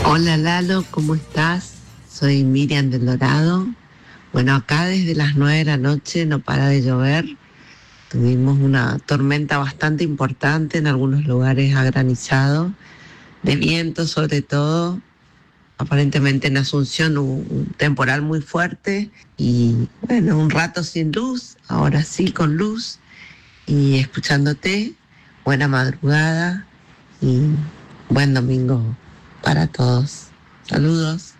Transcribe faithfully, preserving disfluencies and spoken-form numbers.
Hola Lalo, ¿cómo estás? Soy Miriam del Dorado. Bueno, acá desde las nueve de la noche no para de llover. Tuvimos una tormenta bastante importante, en algunos lugares ha granizado, de viento sobre todo. Aparentemente en Asunción hubo un temporal muy fuerte y bueno, un rato sin luz, ahora sí con luz y escuchándote. Buena madrugada y buen domingo para todos. Saludos.